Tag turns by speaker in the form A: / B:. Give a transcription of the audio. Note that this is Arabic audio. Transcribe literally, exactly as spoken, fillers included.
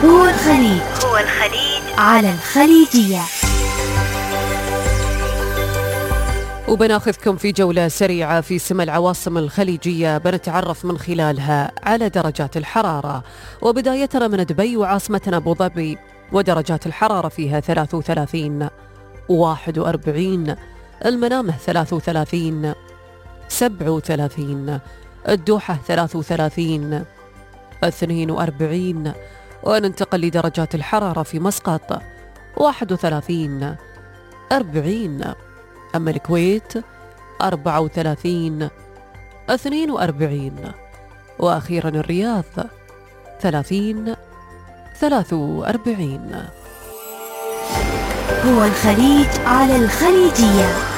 A: هو الخليج هو الخليج على الخليجية.
B: وبناخذكم في جولة سريعة في سما العواصم الخليجية، بنتعرف من خلالها على درجات الحرارة. وبدايتنا من دبي وعاصمتنا أبو ظبي، ودرجات الحرارة فيها ثلاثة وثلاثين، واحد وأربعين، المنامة ثلاثة وثلاثين، سبعة وثلاثين، الدوحة ثلاثة وثلاثين، اثنين وأربعين. وننتقل لدرجات الحرارة في مسقط، واحد وثلاثين، أربعين. أما الكويت أربعة وثلاثين، اثنين وأربعين. وأخيرا الرياض ثلاثين، ثلاثة وأربعين.
A: هو الخليج على الخليجية.